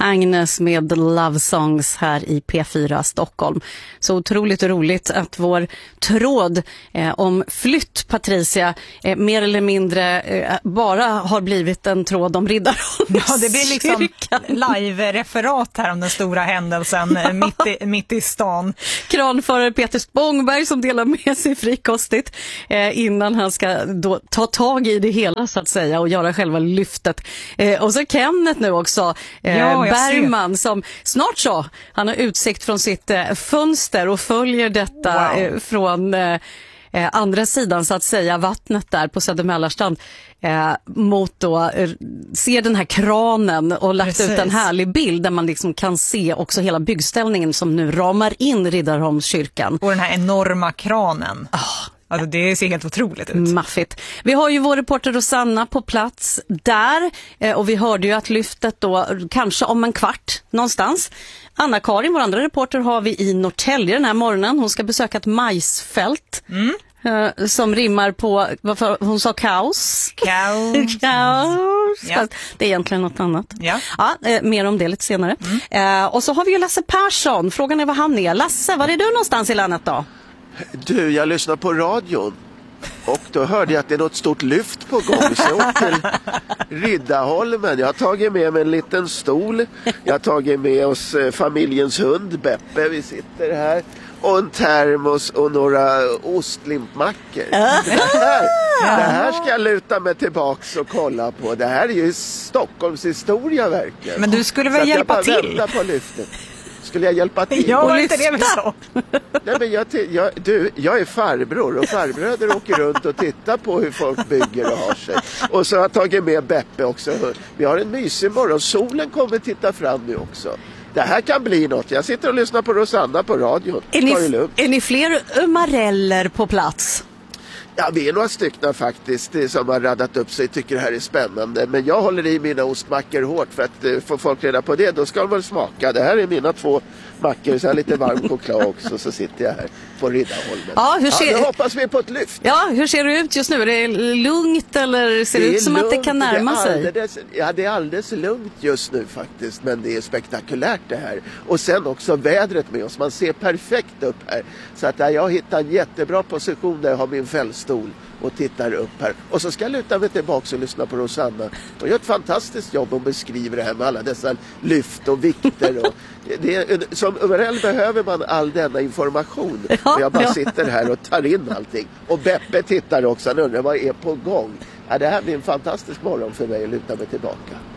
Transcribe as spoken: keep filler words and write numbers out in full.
Agnes med The Love Songs här i P fyra Stockholm. Så otroligt roligt att vår tråd eh, om flytt, Patricia, eh, mer eller mindre eh, bara har blivit en tråd om Riddarholms Ja, det blir liksom live-referat här om den stora händelsen eh, mitt, i, mitt i stan. Kranförare Peter Spångberg som delar med sig frikostigt eh, innan han ska då ta tag i det hela så att säga och göra själva lyftet. Eh, och så Kenneth nu också, eh, ja, Bergman som snart så, han har utsikt från sitt eh, fönster och följer detta wow. eh, från eh, eh, andra sidan så att säga, vattnet där på Södermällarstrand eh, mot då, eh, ser den här kranen och lagt Precis. ut en härlig bild där man liksom kan se också hela byggställningen som nu ramar in Riddarholmskyrkan. Och den här enorma kranen. Oh. Alltså det ser helt otroligt ut. Maffigt. Vi har ju vår reporter Rosanna på plats där eh, och vi hörde ju att lyftet då kanske om en kvart någonstans. Anna-Karin, vår andra reporter, har vi i Norrtälje den här morgonen. Hon ska besöka ett majsfält mm. eh, som rimmar på, varför, hon sa kaos. Kaos. Kaos. Ja. Det är egentligen något annat. Ja. Ja, eh, mer om det lite senare. Mm. Eh, och så har vi ju Lasse Persson. Frågan är vad han är. Lasse, var är du någonstans i landet då? Du, jag lyssnar på radion och då hörde jag att det är något stort lyft på gång. Så jag åkte till Riddarholmen. Jag har tagit med mig en liten stol. Jag har tagit med oss familjens hund Beppe. Vi sitter här. Och en termos och några ostlimpmackor. Det här, det här ska jag luta mig tillbaks och kolla på. Det här är ju Stockholms historia verkligen. Men du skulle väl hjälpa till? Så jag bara väntar på lyftet. Skulle jag hjälpa till? Ja, och inte det vi sa. Nej, men jag, jag, du, jag är farbror och farbröder åker runt och tittar på hur folk bygger och har sig. Och så har jag tagit med Beppe också. Vi har en mysig morgon. Solen kommer titta fram nu också. Det här kan bli något. Jag sitter och lyssnar på Rosanna på radion. Är ni, är ni fler mareller på plats? Ja, vi är några stycken faktiskt som har raddat upp sig, tycker det här är spännande. Men jag håller i mina ostmackor hårt för att uh, få folk reda på det. Då ska de väl smaka. Det här är mina två mackor, så här lite varm choklad också. Så sitter jag här på Riddarholmen. Ja, hur ser... ja, nu hoppas vi på ett lyft. Ja, hur ser det ut just nu? Är det lugnt eller ser det, det ut som lugnt, att det kan närma det sig? Alldeles, ja, det är alldeles lugnt just nu faktiskt. Men det är spektakulärt det här. Och sen också vädret med oss. Man ser perfekt upp här. Så att jag hittar en jättebra position där jag har min fällstol och tittar upp här. Och så ska jag luta mig tillbaka och lyssna på Rosanna. Och gör ett fantastiskt jobb och beskriver det här med alla dessa lyft och vikter. Och det är, som överallt behöver man all denna information. Ja, och jag bara ja. sitter här och tar in allting. Och Beppe tittar också och undrar vad är på gång. Ja, det här blir en fantastisk morgon för mig att luta mig tillbaka.